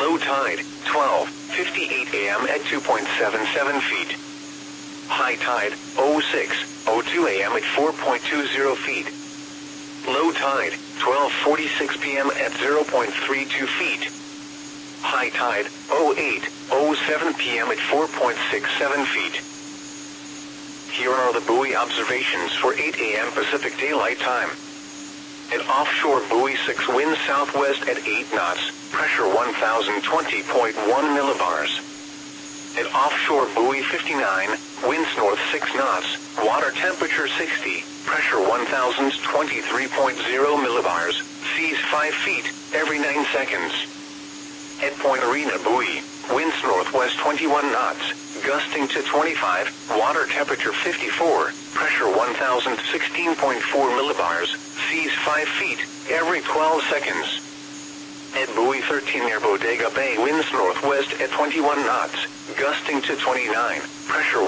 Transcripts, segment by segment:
Low tide, 12:58 a.m. at 2.77 feet. High tide, 06:02 a.m. at 4.20 feet. Low tide, 12:46 p.m. at 0.32 feet. High tide, 08:07 p.m. at 4.67 feet. Here are the buoy observations for 8 a.m. Pacific Daylight Time. At offshore buoy 6, wind southwest at 8 knots, pressure 1020.1 millibars. At offshore buoy 59, winds north 6 knots, water temperature 60, pressure 1023.0 millibars, seas 5 feet, every 9 seconds. At Point Arena buoy, winds northwest 21 knots, gusting to 25, water temperature 54, pressure 1016.4 millibars, seas 5 feet, every 12 seconds. At buoy 13 near Bodega Bay, winds northwest at 21 knots, gusting to 29, pressure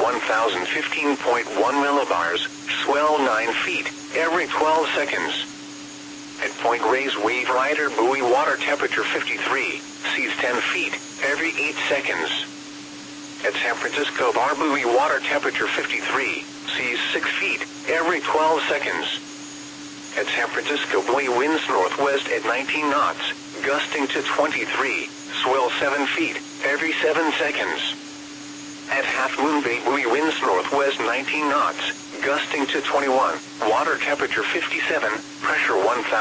1015.1 millibars, swell 9 feet, every 12 seconds. At Point Reyes Wave Rider buoy, water temperature 53, seas 10 feet, every 8 seconds. At San Francisco Bar buoy, water temperature 53, seas 6 feet, every 12 seconds. At San Francisco buoy, winds northwest at 19 knots, gusting to 23, swell 7 feet, every 7 seconds. At Half Moon Bay buoy, winds northwest 19 knots, gusting to 21, water temperature 57, pressure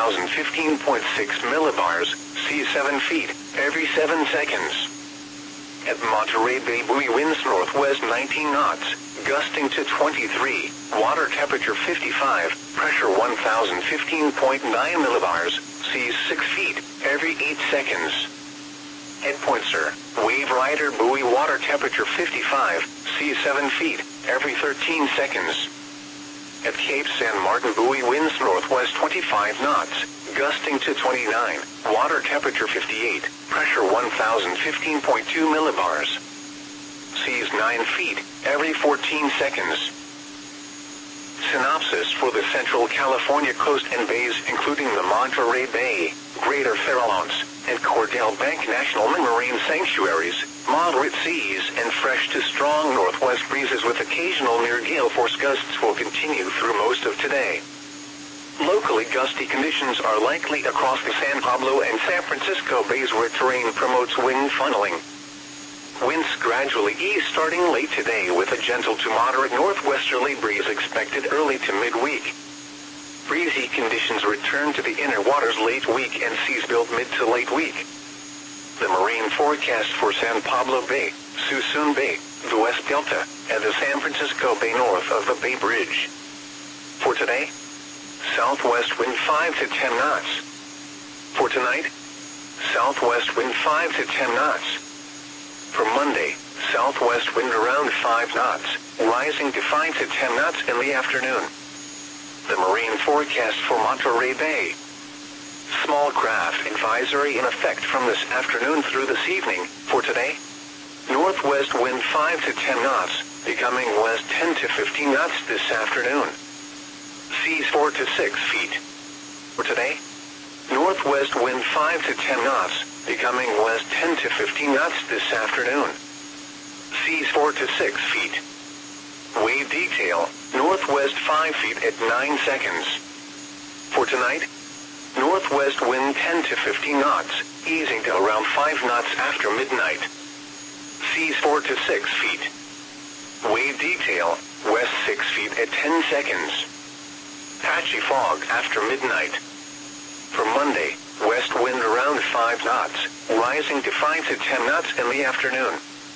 1015.6 millibars, seas 7 feet, every 7 seconds. At Monterey Bay buoy, winds northwest 19 knots, gusting to 23, water temperature 55, pressure 1015.9 millibars, seas 6 feet, every 8 seconds. At Point Sur, Wave Rider buoy, water temperature 55, seas 7 feet, every 13 seconds. At Cape San Martin buoy, winds northwest 25 knots, gusting to 29, water temperature 58, pressure 1015.2 millibars, seas 9 feet, every 14 seconds. Synopsis for the Central California coast and bays, including the Monterey Bay, Greater Farallones, and Cordell Bank National Marine Sanctuaries, moderate seas and fresh to strong northwest breezes with occasional near gale force gusts will continue through most of today. Locally gusty conditions are likely across the San Pablo and San Francisco bays where terrain promotes wind funneling. Winds gradually ease starting late today with a gentle to moderate northwesterly breeze expected early to midweek. Breezy conditions return to the inner waters late week and seas build mid to late week. The marine forecast for San Pablo Bay, Suisun Bay, the West Delta, and the San Francisco Bay north of the Bay Bridge. For today, southwest wind 5 to 10 knots. For tonight, southwest wind 5 to 10 knots. For Monday, southwest wind around 5 knots, rising to 5 to 10 knots in the afternoon. The marine forecast for Monterey Bay. Small craft advisory in effect from this afternoon through this evening. For today, northwest wind 5 to 10 knots, becoming west 10 to 15 knots this afternoon. Seas 4 to 6 feet. For today, northwest wind 5 to 10 knots, becoming west 10 to 15 knots this afternoon. Seas 4 to 6 feet. Wave detail, northwest 5 feet at 9 seconds. For tonight, northwest wind 10 to 15 knots, easing to around 5 knots after midnight. Seas 4 to 6 feet. Wave detail, west 6 feet at 10 seconds. Patchy fog after midnight. For Monday, west wind around 5 knots, rising to 5 to 10 knots in the afternoon.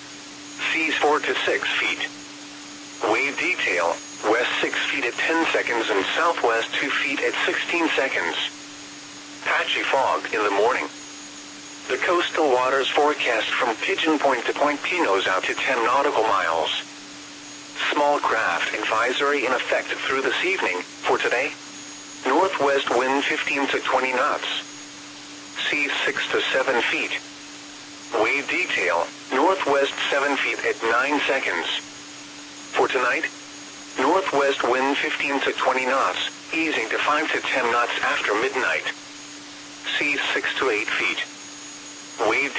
Seas 4 to 6 feet. Wave detail, west 6 feet at 10 seconds and southwest 2 feet at 16 seconds. Patchy fog in the morning. The coastal waters forecast from Pigeon Point to Point Pinos out to 10 nautical miles. Small craft advisory in effect through this evening. For today, northwest wind 15 to 20 knots. Seas 6 to 7 feet. Wave detail, northwest 7 feet at 9 seconds. For tonight, northwest wind 15 to 20 knots, easing to 5 to 10 knots after midnight. Seas 6 to 8 feet. Wave